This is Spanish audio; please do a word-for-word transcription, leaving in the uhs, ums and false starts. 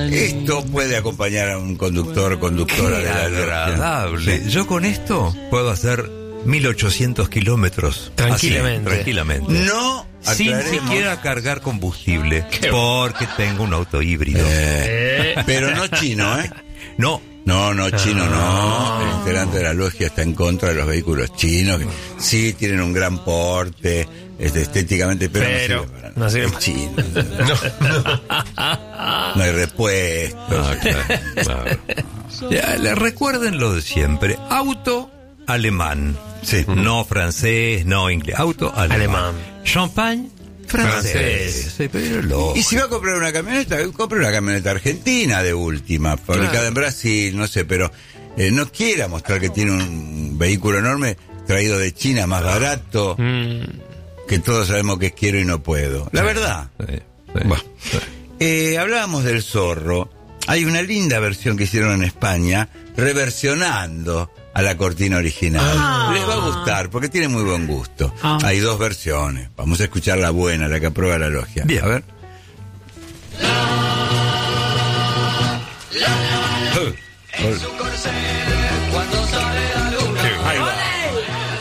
Esto puede acompañar a un conductor o conductora Qué de la agradable. Sí. Yo con esto puedo hacer mil ochocientos kilómetros. Tranquilamente. Así, tranquilamente. No Sin aclaremos. siquiera cargar combustible. Porque tengo un auto híbrido. Eh, pero no chino, ¿eh? No. No, no, chino no. El integrante de la logia está en contra de los vehículos chinos. Que sí tienen un gran porte, este, estéticamente, pero, Pero no sirve para no nada. sirve Es para- chino. No. No hay repuestos. Ah, claro, claro. Ya, le recuerden lo de siempre. Auto alemán. Sí. No francés, no inglés. Auto alemán. Alemán. Champagne francés. Francés. Sí, pero lo- Y si va a comprar una camioneta, compre una camioneta argentina de última, fabricada Claro. en Brasil, no sé, pero eh, no quiera mostrar que tiene un vehículo enorme traído de China más barato, Mm. que todos sabemos que es quiero y no puedo. La verdad. Sí, sí, Bueno. sí. Eh, hablábamos del zorro. Hay una linda versión que hicieron en España, reversionando a la cortina original. Ah. Les va a gustar, porque tiene muy buen gusto. Ah. Hay dos versiones. Vamos a escuchar la buena, la que aprueba la logia. Bien. A ver. En su corcel, cuando sale a